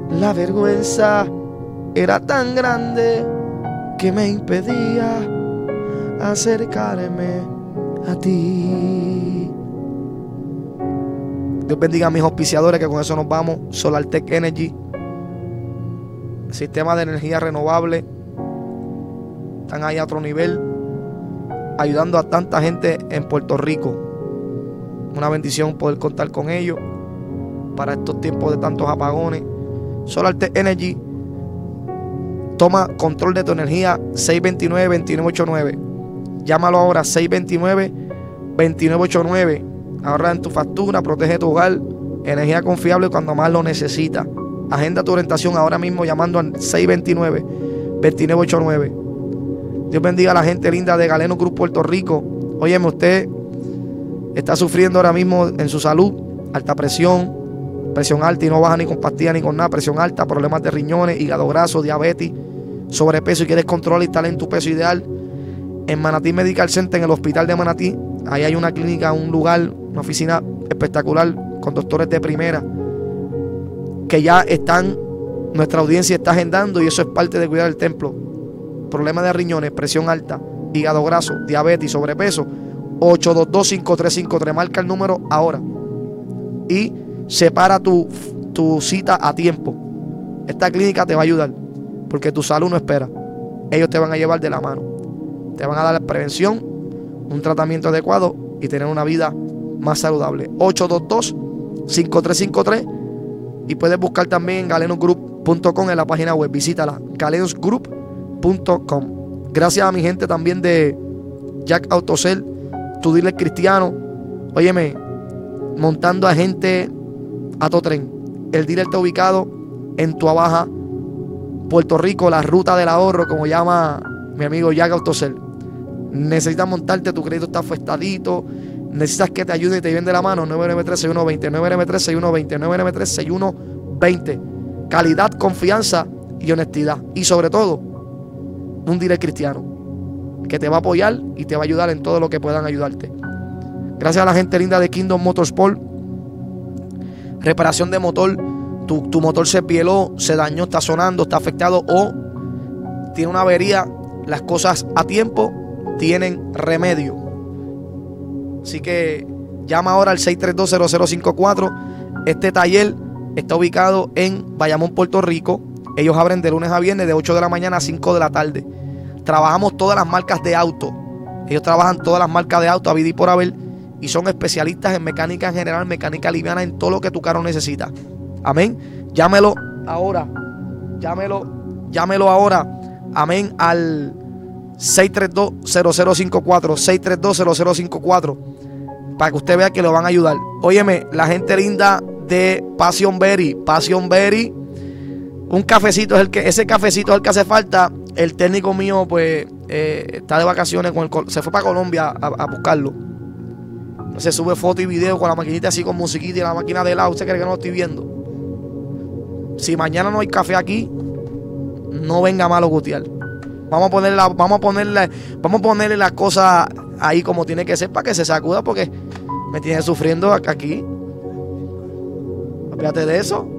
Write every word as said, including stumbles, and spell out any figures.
La vergüenza era tan grande que me impedía acercarme a ti. Dios bendiga a mis auspiciadores, que con eso nos vamos. SolarTech Energy, sistema de energía renovable, están ahí a otro nivel, ayudando a tanta gente en Puerto Rico. Una bendición poder contar con ellos para estos tiempos de tantos apagones. SolarTech Energy, toma control de tu energía. Seis dos nueve, dos nueve ocho nueve. Llámalo ahora, seis dos nueve, dos nueve ocho nueve. Ahorra en tu factura, protege tu hogar. Energía confiable cuando más lo necesitas. Agenda tu orientación ahora mismo llamando al seis dos nueve, dos nueve ocho nueve. Dios bendiga a la gente linda de Galeno Group Puerto Rico. Óyeme, usted está sufriendo ahora mismo en su salud, alta presión, presión alta y no baja ni con pastillas ni con nada, presión alta, problemas de riñones, hígado graso, diabetes, sobrepeso y quieres controlar y estar en tu peso ideal. En Manatí Medical Center, en el hospital de Manatí, ahí hay una clínica, un lugar, una oficina espectacular con doctores de primera que ya están, nuestra audiencia está agendando, y eso es parte de cuidar el templo. Problemas de riñones, presión alta, hígado graso, diabetes, sobrepeso. Ocho dos dos, cinco tres cinco tres, marca el número ahora y separa tu, tu cita a tiempo. Esta clínica te va a ayudar porque tu salud no espera. Ellos te van a llevar de la mano, te van a dar la prevención, un tratamiento adecuado y tener una vida más saludable. Ocho dos dos, cinco tres cinco tres. Y puedes buscar también en galenos group punto com en la página web. Visítala, galenos group punto com. Gracias a mi gente también de Jack Autocel, tu dealer cristiano. Óyeme, montando a gente a todo tren. El dealer está ubicado en Tuabaja, Puerto Rico, la ruta del ahorro, como llama mi amigo Jack Autocel. Necesitas montarte, tu crédito está afectadito, necesitas que te ayude y te lleven de la mano. nueve nueve tres, seis uno dos cero, nueve nueve tres, seis uno dos cero, nueve nueve tres, seis uno dos cero. Calidad, confianza y honestidad. Y sobre todo, un dealer cristiano que te va a apoyar y te va a ayudar en todo lo que puedan ayudarte. Gracias a la gente linda de Kingdom Motorsport. Reparación de motor. Tu, tu motor se pieló, se dañó, está sonando, está afectado o tiene una avería. Las cosas a tiempo tienen remedio. Así que llama ahora al seis tres dos, cero cero cinco cuatro. Este taller está ubicado en Bayamón, Puerto Rico. Ellos abren de lunes a viernes de ocho de la mañana a cinco de la tarde. Trabajamos todas las marcas de auto. Ellos trabajan todas las marcas de auto, a vida y por haber. Y son especialistas en mecánica en general, mecánica liviana, en todo lo que tu carro necesita. Amén. Llámelo ahora. Llámelo, llámelo ahora. Amén. Al seis tres dos, cero cero cinco cuatro. seis tres dos, cero cero cinco cuatro. Para que usted vea que lo van a ayudar. Óyeme, la gente linda de Passion Berry. Passion Berry. Un cafecito es el que, ese cafecito es el que hace falta. El técnico mío, pues, eh, está de vacaciones con el, se fue para Colombia a, a buscarlo. Se sube foto y video con la maquinita así con musiquita y la máquina de lado. ¿Usted cree que no lo estoy viendo? Si mañana no hay café aquí, no venga malo gutear. Vamos a ponerle la, vamos a ponerle, vamos a ponerle las cosas ahí como tiene que ser para que se sacuda, porque me tiene sufriendo aquí. Fíjate de eso.